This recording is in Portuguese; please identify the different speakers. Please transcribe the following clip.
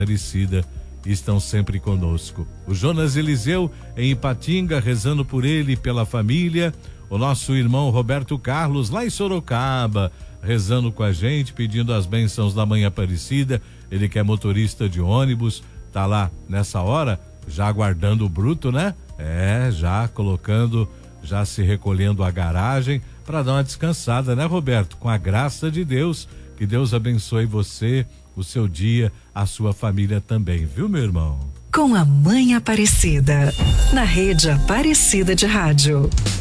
Speaker 1: Aparecida estão sempre conosco. O Jonas Eliseu em Ipatinga, rezando por ele e pela família. O nosso irmão Roberto Carlos lá em Sorocaba, rezando com a gente, pedindo as bênçãos da Mãe Aparecida. Ele que é motorista de ônibus, tá lá nessa hora, já aguardando o bruto, né? Já colocando, já se recolhendo à garagem para dar uma descansada, né, Roberto? Com a graça de Deus, que Deus abençoe você, o seu dia, a sua família também, viu, meu irmão?
Speaker 2: Com a Mãe Aparecida, na Rede Aparecida de Rádio.